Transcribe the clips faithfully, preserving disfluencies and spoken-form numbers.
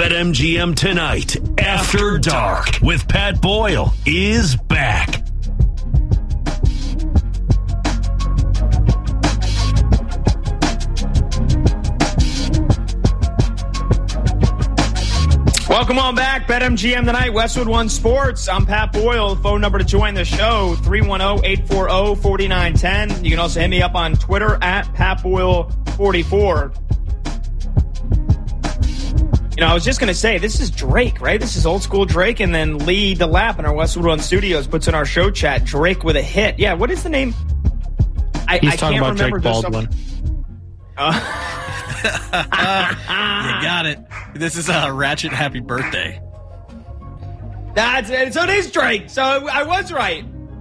BetMGM Tonight, After Dark, with Pat Boyle, is back. Welcome on back. BetMGM Tonight, Westwood One Sports. I'm Pat Boyle. Phone number to join the show, three one zero, eight four zero, four nine one zero. You can also hit me up on Twitter at Pat Boyle forty-four. You know, I was just going to say, this is Drake, right? This is old school Drake, and then Lee DeLapp in our Westwood One Studios puts in our show chat, Drake with a hit. Yeah, what is the name? I, He's I talking can't about remember. Drake Baldwin. Uh, You got it. This is a Ratchet Happy Birthday. That's it. So it is Drake. So I was right.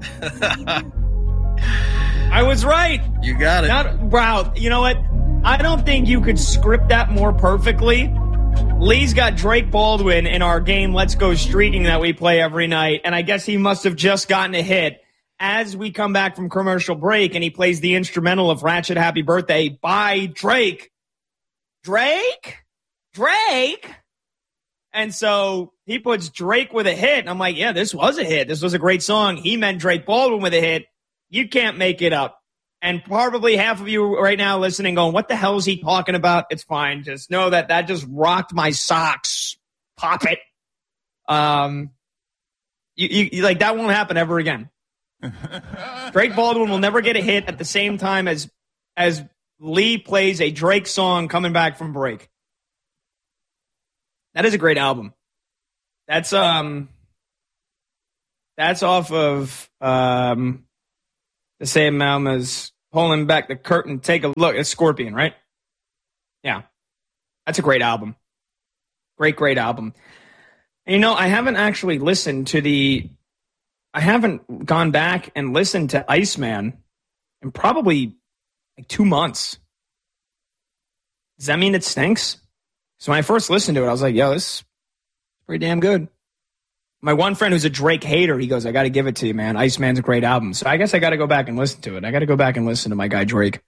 I was right. You got it. Not, wow. You know what? I don't think you could script that more perfectly. Lee's got Drake Baldwin in our game Let's Go Streaking that we play every night, and I guess he must have just gotten a hit as we come back from commercial break, and he plays the instrumental of Ratchet Happy Birthday by Drake. Drake? Drake? And so he puts Drake with a hit, and I'm like, yeah, this was a hit. This was a great song. He meant Drake Baldwin with a hit. You can't make it up. And probably half of you right now listening going, what the hell is he talking about? It's fine. Just know that that just rocked my socks. Pop it. Um, you, you, like, that won't happen ever again. Drake Baldwin will never get a hit at the same time as as Lee plays a Drake song coming back from break. That is a great album. That's um that's off of um the same album as Pulling Back the Curtain, Take a Look. It's Scorpion, right? Yeah. That's a great album. Great, great album. And, you know, I haven't actually listened to the I haven't gone back and listened to Iceman in probably like two months. Does that mean it stinks? So when I first listened to it, I was like, yo, this is pretty damn good. My one friend who's a Drake hater, he goes, I got to give it to you, man. Iceman's a great album. So I guess I got to go back and listen to it. I got to go back and listen to my guy Drake.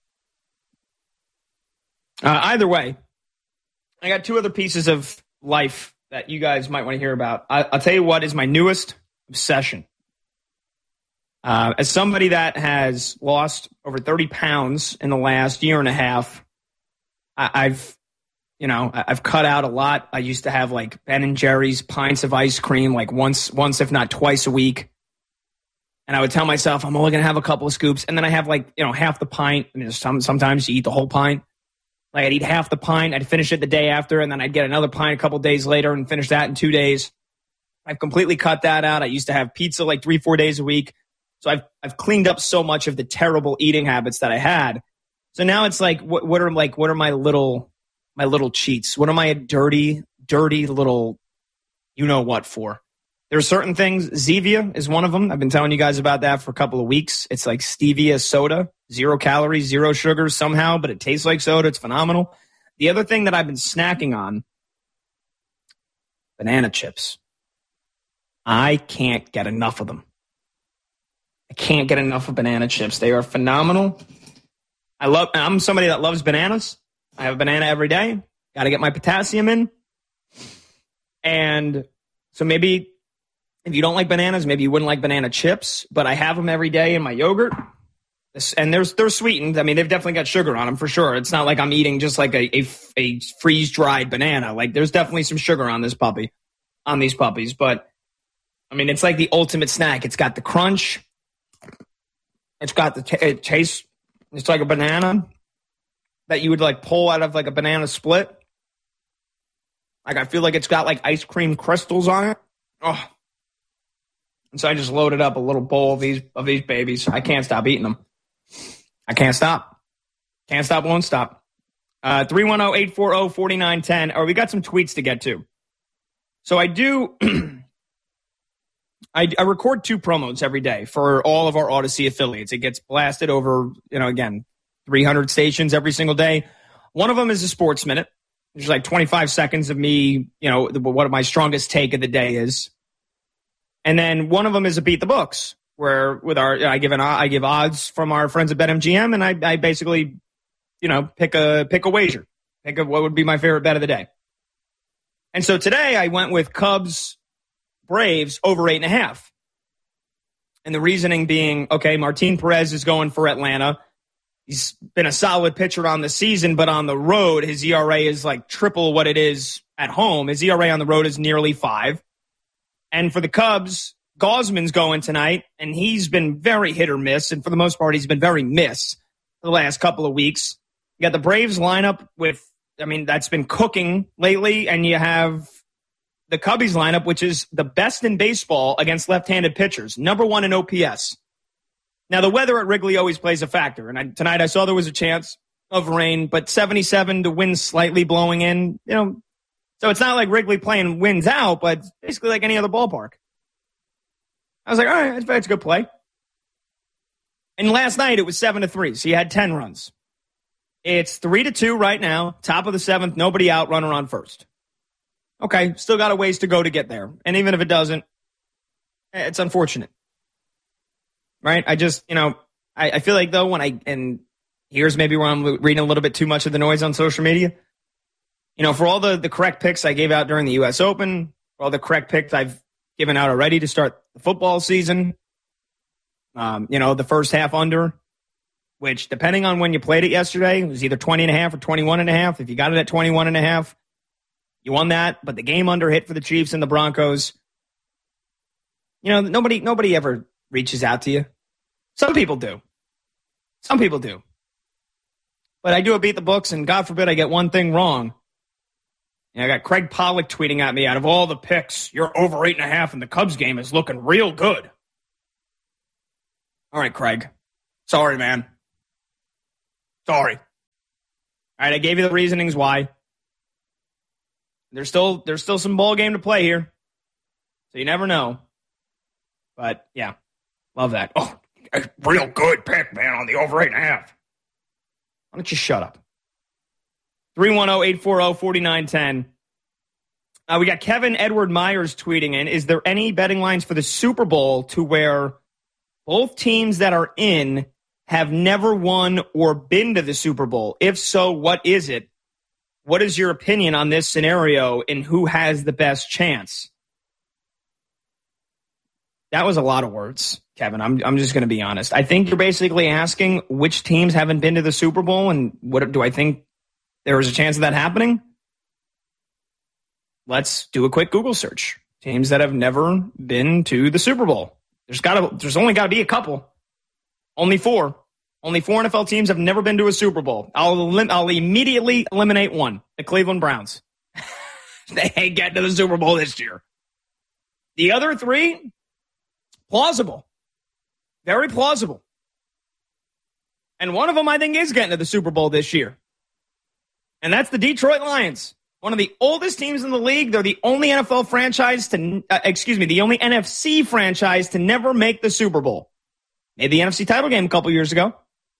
Uh, either way, I got two other pieces of life that you guys might want to hear about. I, I'll tell you what is my newest obsession. Uh, as somebody that has lost over thirty pounds in the last year and a half, I, I've, you know, I've cut out a lot. I used to have like Ben and Jerry's pints of ice cream, like once, once if not twice a week. And I would tell myself, I'm only going to have a couple of scoops. And then I have like, you know, half the pint. And some, sometimes you eat the whole pint. Like I'd eat half the pint. I'd finish it the day after. And then I'd get another pint a couple days later and finish that in two days. I've completely cut that out. I used to have pizza like three, four days a week. So I've I've cleaned up so much of the terrible eating habits that I had. So now it's like, what, what are like what are my little my little cheats? What are my dirty, dirty little, you know what for? There are certain things. Zevia is one of them. I've been telling you guys about that for a couple of weeks. It's like stevia soda, zero calories, zero sugars somehow, but it tastes like soda. It's phenomenal. The other thing that I've been snacking on, banana chips. I can't get enough of them. I can't get enough of banana chips. They are phenomenal. I love. I'm somebody that loves bananas. I have a banana every day. Got to get my potassium in. And so maybe if you don't like bananas, maybe you wouldn't like banana chips. But I have them every day in my yogurt. And they're, they're sweetened. I mean, they've definitely got sugar on them for sure. It's not like I'm eating just like a, a, a freeze-dried banana. Like there's definitely some sugar on this puppy, on these puppies. But, I mean, it's like the ultimate snack. It's got the crunch. It's got the t- it tastes. It's like a banana that you would like pull out of like a banana split. Like I feel like it's got like ice cream crystals on it. Oh, and so I just loaded up a little bowl of these of these babies. I can't stop eating them. I can't stop. Can't stop. Won't stop. Uh, three one zero, eight four zero, four nine one zero. Or we got some tweets to get to. So I do. I, I record two promos every day for all of our Odyssey affiliates. It gets blasted over, you know, again, three hundred stations every single day. One of them is a sports minute. There's like twenty-five seconds of me, you know, what my strongest take of the day is. And then one of them is a beat the books, where with our, I give an, I give odds from our friends at BetMGM, and I, I basically, you know, pick a, pick a wager, pick a, what would be my favorite bet of the day. And so today I went with Cubs, Braves over eight and a half. And the reasoning being, okay, Martin Perez is going for Atlanta. He's been a solid pitcher on the season, but on the road, his E R A is like triple what it is at home. His E R A on the road is nearly five. And for the Cubs, Gausman's going tonight, and he's been very hit or miss. And for the most part, he's been very miss the last couple of weeks. You got the Braves lineup with, I mean, that's been cooking lately. And you have the Cubbies lineup, which is the best in baseball against left-handed pitchers, number one in O P S. Now, the weather at Wrigley always plays a factor. And I, tonight I saw there was a chance of rain, but seventy-seven, the wind slightly blowing in, you know. So it's not like Wrigley playing winds out, but it's basically like any other ballpark. I was like, all right, that's a good play. And last night it was seven to three, so you had ten runs. It's three to two right now, top of the seventh, nobody out, runner on first. Okay, still got a ways to go to get there. And even if it doesn't, it's unfortunate. Right? I just, you know, I, I feel like, though, when I, and here's maybe where I'm reading a little bit too much of the noise on social media. You know, for all the, the correct picks I gave out during the U S Open, for all the correct picks I've given out already to start the football season, um, you know, the first half under, which depending on when you played it yesterday, it was either twenty and a half or twenty-one and a half. If you got it at twenty-one and a half, you won that. But the game under hit for the Chiefs and the Broncos. You know, nobody, nobody ever reaches out to you. Some people do. Some people do. But I do a beat the books, and God forbid I get one thing wrong. And I got Craig Pollock tweeting at me, out of all the picks, you're over eight and a half, and the Cubs game is looking real good. All right, Craig. Sorry, man. Sorry. All right, I gave you the reasonings why. There's still there's still some ball game to play here. So you never know. But, yeah, love that. Oh, real good pick, man, on the over eight and a half. Why don't you shut up? three one zero, eight four zero, four nine one zero. Uh, we got Kevin Edward Myers tweeting in, is there any betting lines for the Super Bowl to where both teams that are in have never won or been to the Super Bowl? If so, what is it? What is your opinion on this scenario and who has the best chance? That was a lot of words, Kevin. I'm I'm just going to be honest. I think you're basically asking which teams haven't been to the Super Bowl and what do I think there is a chance of that happening? Let's do a quick Google search. Teams that have never been to the Super Bowl. There's got to there's only got to be a couple. Only four. Only four N F L teams have never been to a Super Bowl. I'll elim- I'll immediately eliminate one, the Cleveland Browns. They ain't getting to the Super Bowl this year. The other three, plausible. Very plausible. And one of them, I think, is getting to the Super Bowl this year. And that's the Detroit Lions. One of the oldest teams in the league. They're the only N F L franchise to, uh, excuse me, the only N F C franchise to never make the Super Bowl. Made the N F C title game a couple years ago.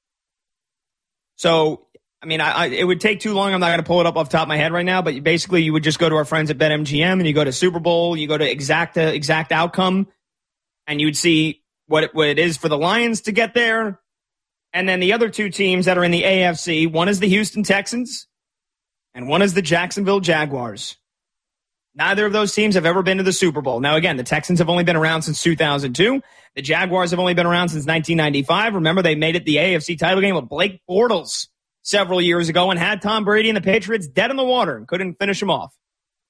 So, I mean, I, I, it would take too long. I'm not going to pull it up off the top of my head right now, but basically you would just go to our friends at BetMGM and you go to Super Bowl, you go to exact, uh, exact outcome, and you would see what it, what it is for the Lions to get there. And then the other two teams that are in the A F C, one is the Houston Texans and one is the Jacksonville Jaguars. Neither of those teams have ever been to the Super Bowl. Now, again, the Texans have only been around since two thousand two. The Jaguars have only been around since nineteen ninety-five. Remember, they made it the A F C title game with Blake Bortles several years ago and had Tom Brady and the Patriots dead in the water and couldn't finish them off.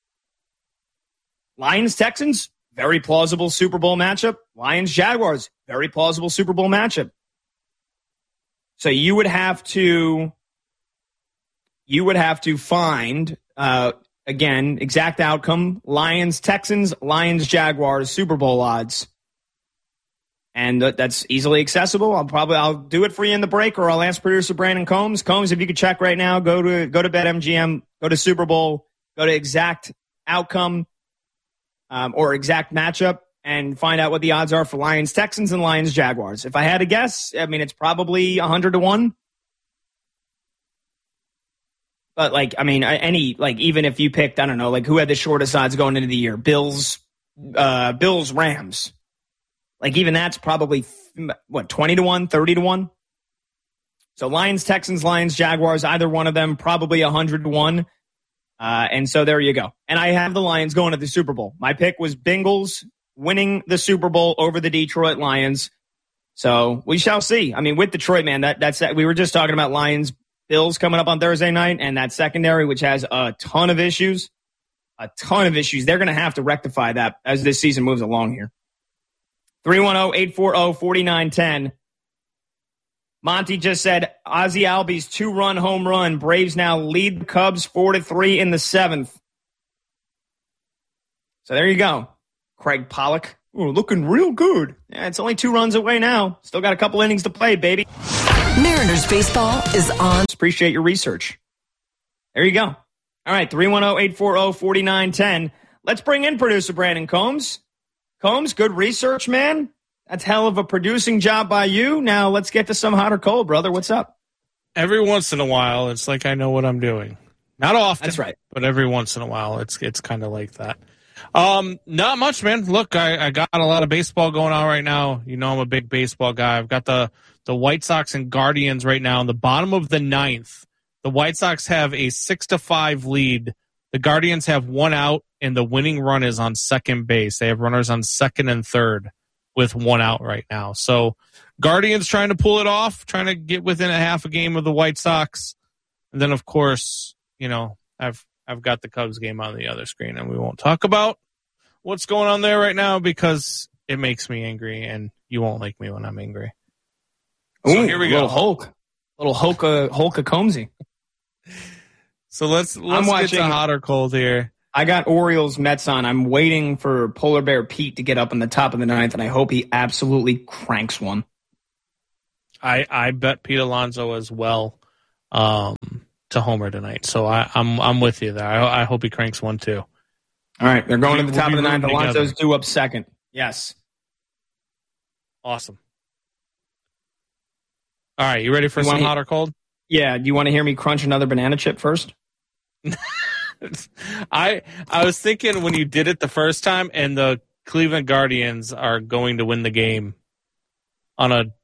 Lions-Texans, very plausible Super Bowl matchup. Lions-Jaguars, very plausible Super Bowl matchup. So you would have to, you would have to find, uh, again, exact outcome, Lions-Texans, Lions-Jaguars, Super Bowl odds. And that's easily accessible. I'll probably, I'll do it for you in the break, or I'll ask producer Brandon Combs. Combs, if you could check right now, go to, go to BetMGM, go to Super Bowl, go to exact outcome, um, or exact matchup, and find out what the odds are for Lions Texans and Lions Jaguars. If I had to guess, I mean, it's probably one hundred to one. But, like, I mean, any, like, even if you picked, I don't know, like, who had the shortest odds going into the year? Bills, uh, Bills, Rams. Like, even that's probably, what, twenty to one, thirty to one? So Lions, Texans, Lions, Jaguars, either one of them, probably one hundred to one. Uh, and so there you go. And I have the Lions going to the Super Bowl. My pick was Bengals winning the Super Bowl over the Detroit Lions. So we shall see. I mean, with Detroit, man, that that's we were just talking about Lions Bills coming up on Thursday night, and that secondary, which has a ton of issues, a ton of issues. They're going to have to rectify that as this season moves along here. three one zero, eight four zero, four nine one zero. Monty just said Ozzie Albies two-run home run. Braves now lead the Cubs four to three in the seventh. So there you go. Craig Pollock. Ooh, looking real good. Yeah, it's only two runs away now. Still got a couple innings to play, baby. Mariners baseball is on. Appreciate your research. There you go. All right, three one zero, eight four zero, four nine one zero. Let's bring in producer Brandon Combs. Combs, good research, man. That's hell of a producing job by you. Now let's get to some hot or cold, brother. What's up? Every once in a while, it's like I know what I'm doing. Not often. That's right. But every once in a while, it's it's kind of like that. Um, not much, man. Look, I, I got a lot of baseball going on right now. You know I'm a big baseball guy. I've got the, the White Sox and Guardians right now in the bottom of the ninth. The White Sox have a six to five lead. The Guardians have one out, and the winning run is on second base. They have runners on second and third with one out right now. So Guardians trying to pull it off, trying to get within a half a game of the White Sox. And then, of course, you know, I've I've got the Cubs game on the other screen, and we won't talk about what's going on there right now because it makes me angry, and you won't like me when I'm angry. So Ooh, here we a go. Little Hulk. Little Hulka, Hulka Combsy. So let's, let's watching, get to hot or cold here. I got Orioles Mets on. I'm waiting for Polar Bear Pete to get up in the top of the ninth, and I hope he absolutely cranks one. I, I bet Pete Alonso as well um, to homer tonight. So I, I'm I'm with you there. I, I hope he cranks one too. All right, they're going we, to the top we'll of the ninth. Alonso's together. due up second. Yes. Awesome. All right, you ready for you some he- hot or cold? Yeah. Do you want to hear me crunch another banana chip first? I I was thinking when you did it the first time, and the Cleveland Guardians are going to win the game on a